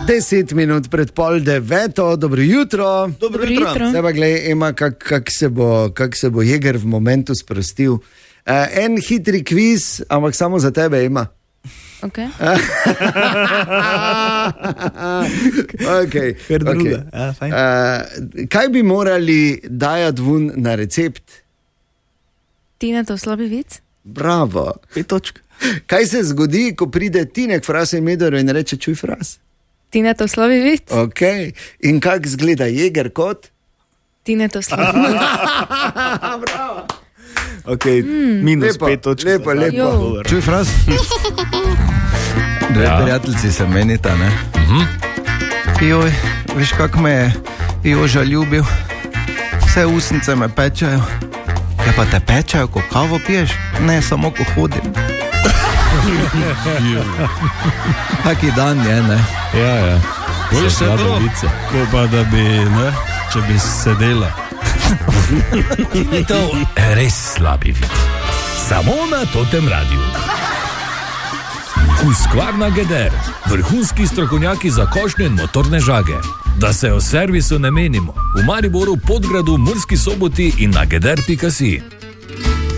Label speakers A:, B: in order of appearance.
A: 10 minut pred 8:30, dobro jutro.
B: Dobro jutro.
A: Zdaj pa gledaj, Ema, kak se bo Jeger v momentu sprostil. En hitri kviz, ampak samo za tebe, Ema.
B: Okay.
A: Okay. Kaj bi morali dajati vun na recept?
B: Tinetov slabi vic?
A: Bravo.
C: 5 točk.
A: Kaj se zgodi, ko pride Tinek Fras in Medoro in reče čuj Fras?
B: Tinetov slabi vic?
A: Okay. In kak zgleda Jeger kot?
B: Tinetov slabi vic.
A: Bravo.
C: Okay, minus
A: lepo,
C: 5 točk.
A: Lepo.
D: Čuj, Fras. Dve prijateljici se menita, ne? Joj, veš kak me je Joža ljubil? Vse usnice me pečajo. Ja pa te pečajo, ko kavo piješ? Ne, samo ko hodim. Taki dan je, ne?
E: Ja. Bolj se to, ko pa da bi, ne, če bi sedela.
F: To je res slabi vid. Samo na Totem radiju. Husqvarna Geder, vrhunski strokovnjaki za košnje in motorne žage. Da se o servisu ne menimo. V Mariboru, Podgradu, Murski Soboti in na geder.si.